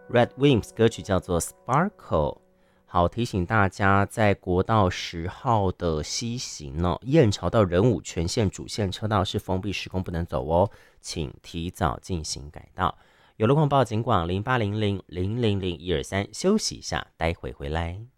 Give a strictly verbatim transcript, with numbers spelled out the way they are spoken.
Red Wimps 歌曲叫做 Sparkle。好，提醒大家，在国道十号的西行呢，燕巢到仁武全线主线车道是封闭施工，不能走哦，请提早进行改道。有路况报警广零八零零零零零一二三，休息一下，待会回来。